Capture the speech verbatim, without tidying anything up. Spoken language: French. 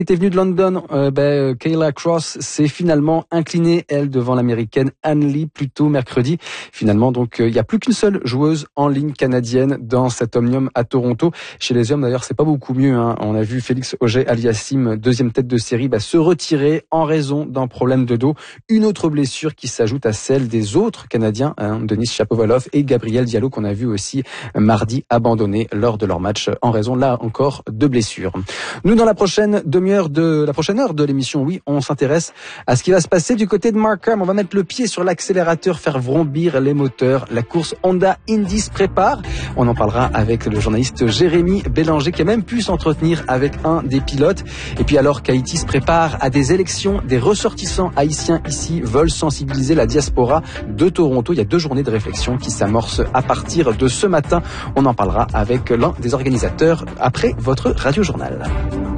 était venue de London, euh, ben, Kayla Cross s'est finalement inclinée, elle, devant l'américaine Ann Lee, plus tôt mercredi. Finalement, donc, il euh, n'y a plus qu'une seule joueuse en ligne canadienne dans cet Omnium à Toronto. Chez les hommes, d'ailleurs, c'est pas beaucoup mieux, hein. On a vu Félix Auger-Aliassime, deuxième tête de série, bah, se retirer en raison d'un problème de dos. Une autre blessure qui s'ajoute à celle des autres Canadiens, hein, Denis Shapovalov et Gabriel Diallo, qu'on a vu aussi mardi abandonner lors de leur match en raison, là encore, de blessures. Nous, dans la prochaine demi de la prochaine heure de l'émission, oui, on s'intéresse à ce qui va se passer du côté de Markham. On va mettre le pied sur l'accélérateur, faire vrombir les moteurs. La course Honda Indy se prépare. On en parlera avec le journaliste Jérémy Bélanger, qui a même pu s'entretenir avec un des pilotes. Et puis alors qu'Haïti se prépare à des élections, des ressortissants haïtiens ici veulent sensibiliser la diaspora de Toronto. Il y a deux journées de réflexion qui s'amorcent à partir de ce matin. On en parlera avec l'un des organisateurs après votre radio journal.